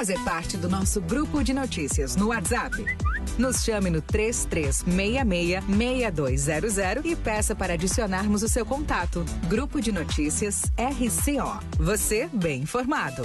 fazer parte do nosso grupo de notícias no WhatsApp? Nos chame no 3366-6200 e peça para adicionarmos o seu contato. Grupo de Notícias RCO. Você bem informado.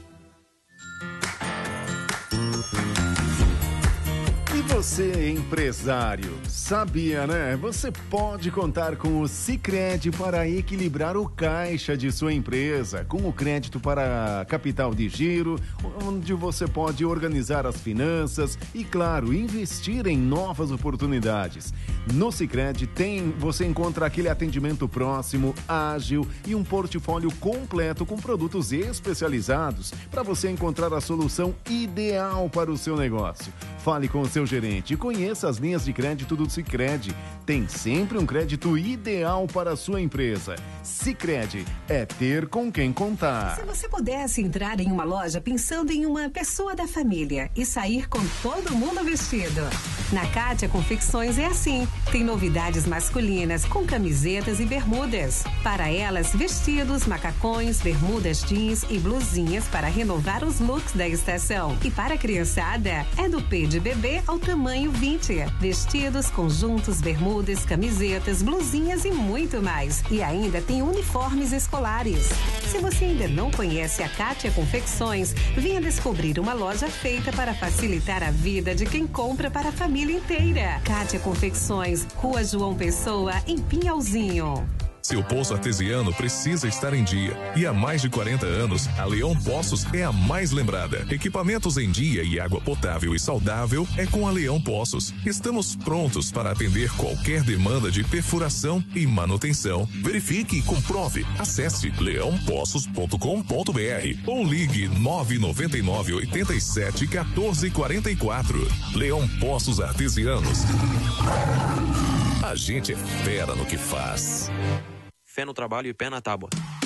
E você, empresário, sabia, né? Você pode contar com o Sicredi para equilibrar o caixa de sua empresa, com o crédito para capital de giro, onde você pode organizar as finanças e, claro, investir em novas oportunidades. No Sicredi você encontra aquele atendimento próximo, ágil e um portfólio completo com produtos especializados para você encontrar a solução ideal para o seu negócio. Fale com o seu gerente e conheça as linhas de crédito do Sicredi. Tem sempre um crédito ideal para a sua empresa. Sicredi é ter com quem contar. Se você pudesse entrar em uma loja pensando em uma pessoa da família e sair com todo mundo vestido. Na Kátia Confecções é assim. Tem novidades masculinas com camisetas e bermudas. Para elas, vestidos, macacões, bermudas jeans e blusinhas para renovar os looks da estação. E para a criançada, é do P de bebê ao tamanho 20. Vestidos, conjuntos, bermudas, camisetas, blusinhas e muito mais. E ainda tem uniformes escolares. Se você ainda não conhece a Kátia Confecções, venha descobrir uma loja feita para facilitar a vida de quem compra para a família inteira. Kátia Confecções, Rua João Pessoa, em Pinhalzinho. Seu poço artesiano precisa estar em dia. E há mais de 40 anos, a Leão Poços é a mais lembrada. Equipamentos em dia e água potável e saudável é com a Leão Poços. Estamos prontos para atender qualquer demanda de perfuração e manutenção. Verifique e comprove. Acesse leãopoços.com.br ou ligue 999 87 14 44. Leão Poços Artesianos. A gente é fera no que faz. Fé no trabalho e pé na tábua.